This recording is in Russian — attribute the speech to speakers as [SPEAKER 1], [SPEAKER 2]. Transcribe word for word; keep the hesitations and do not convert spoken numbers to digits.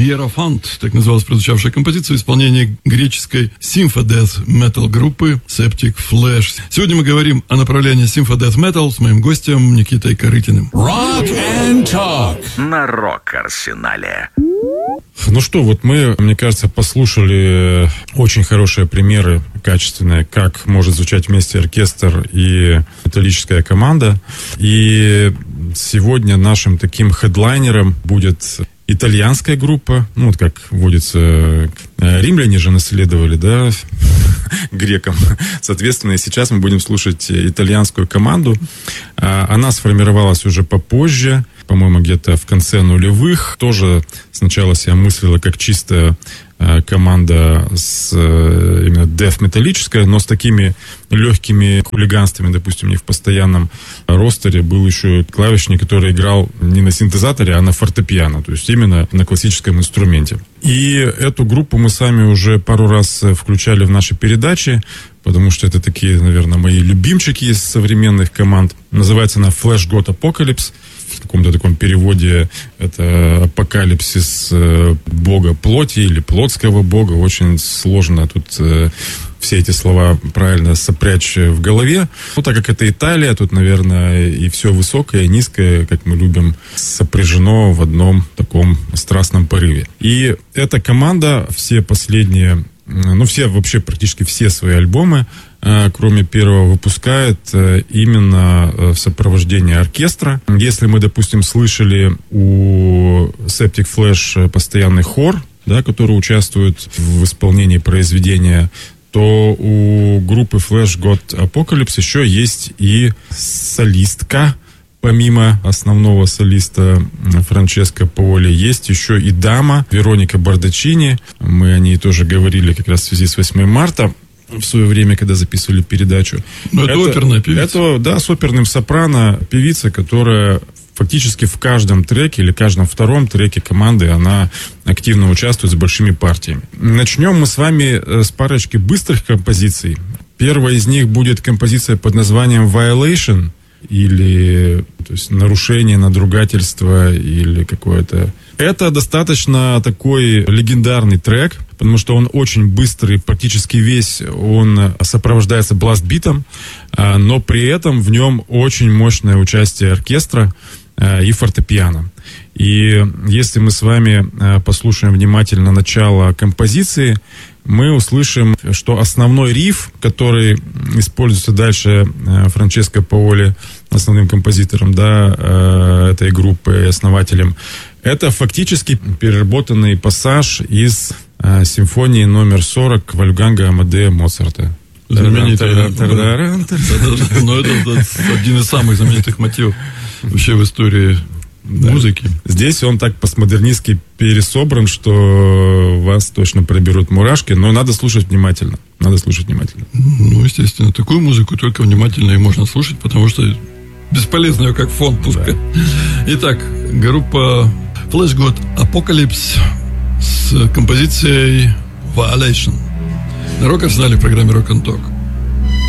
[SPEAKER 1] Hierophant, так называлась прозвучавшая композиция в исполнении греческой симфо-death metal группы Septic Flesh. Сегодня мы говорим о направлении симфо-death metal с моим гостем Никитой Корытиным.
[SPEAKER 2] Rock and Talk
[SPEAKER 3] на Рок-Арсенале.
[SPEAKER 4] Ну что, вот мы, мне кажется, послушали очень хорошие примеры качественные, как может звучать вместе оркестр и металлическая команда. И сегодня нашим таким хедлайнером будет итальянская группа, ну вот как водится, римляне же наследовали, да, грекам. Соответственно, сейчас мы будем слушать итальянскую команду. Она сформировалась уже попозже, по-моему, где-то в конце нулевых. Тоже сначала себя мыслила как чисто команда с именно деф-металлическая, но с такими легкими хулиганствами. Допустим, не в постоянном ростере был еще клавишник, который играл не на синтезаторе, а на фортепиано, то есть именно на классическом инструменте. И эту группу мы сами уже пару раз включали в наши передачи, потому что это такие, наверное, мои любимчики из современных команд. Называется она Flesh God Apocalypse. В каком-то таком переводе это апокалипсис бога плоти или плотского бога. Очень сложно тут все эти слова правильно сопрячь в голове. Ну, так как это Италия, тут, наверное, и все высокое, и низкое, как мы любим, сопряжено в одном таком страстном порыве. И эта команда все последние, ну, все, вообще практически все свои альбомы, кроме первого, выпускает именно в сопровождении оркестра. Если мы, допустим, слышали у Septic Flesh постоянный хор, да, который участвует в исполнении произведения, то у группы Flesh God Apocalypse еще есть и солистка. Помимо основного солиста Франческо Паоли, есть еще и дама Вероника Бардачини. Мы о ней тоже говорили как раз в связи с восьмым марта. В свое время, когда записывали передачу.
[SPEAKER 1] Но это, это оперная певица.
[SPEAKER 4] Это, да, с оперным сопрано певица, которая фактически в каждом треке или каждом втором треке команды она активно участвует с большими партиями. Начнем мы с вами с парочки быстрых композиций. Первая из них будет композиция под названием Violation, или то есть, нарушение, надругательство или какое-то... Это достаточно такой легендарный трек, потому что он очень быстрый, практически весь он сопровождается бласт-битом, но при этом в нем очень мощное участие оркестра и фортепиано. И если мы с вами послушаем внимательно начало композиции, мы услышим, что основной риф, который используется дальше Франческо Паоли, основным композитором, да, этой группы, основателем, это фактически переработанный пассаж из симфонии номер сорок Вольфганга Амадея Моцарта.
[SPEAKER 1] Знаменитый. Но это один из самых знаменитых мотивов вообще в истории
[SPEAKER 4] Да.
[SPEAKER 1] музыки.
[SPEAKER 4] Здесь он так постмодернистски пересобран, что вас точно проберут мурашки, но надо слушать внимательно. Надо слушать внимательно.
[SPEAKER 1] Ну, естественно, такую музыку только внимательно и можно слушать, потому что бесполезно ее как фон пускать. Да. Итак, группа Flesh God Apocalypse с композицией Violation. На Рок-Арсенале в программе Rock and Talk.